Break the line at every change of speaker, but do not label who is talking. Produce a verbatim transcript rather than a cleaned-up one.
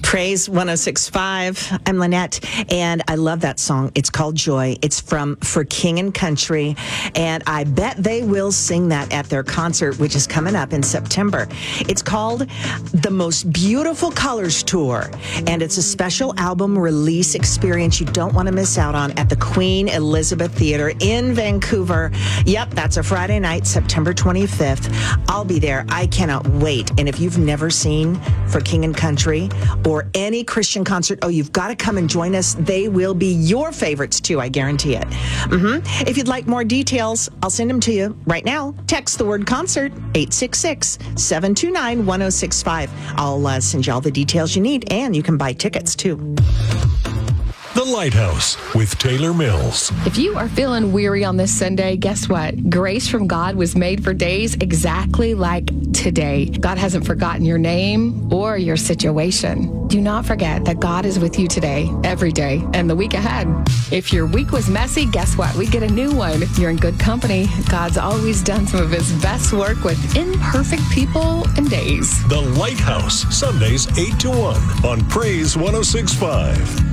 Praise one oh six point five. I'm Lynette, and I love that song. It's called Joy. It's from For King and Country, and I bet they will sing that at their concert, which is coming up in September. It's called The Most Beautiful Colors Tour, and it's a special album release experience you don't want to miss out on at the Queen Elizabeth Theater in Vancouver. Yep, that's a Friday night, September twenty-fifth. I'll be there. I cannot wait. And if you've never seen For King and Country or any Christian concert, oh, you've got to come and join us. They will be your favorites too, I guarantee it. Mm-hmm. If you'd like more details, I'll send them to you right now. Text the word concert, eight six six, seven two nine, one oh six five. I'll uh, send you all the details you need, and you can buy tickets too.
The Lighthouse with Taylor Mills.
If you are feeling weary on this Sunday, guess what? Grace from God was made for days exactly like today. God hasn't forgotten your name or your situation. Do not forget that God is with you today, every day, and the week ahead. If your week was messy, guess what? We get a new one. You're in good company. God's always done some of his best work with imperfect people and days.
The Lighthouse, Sundays eight to one on Praise one oh six point five.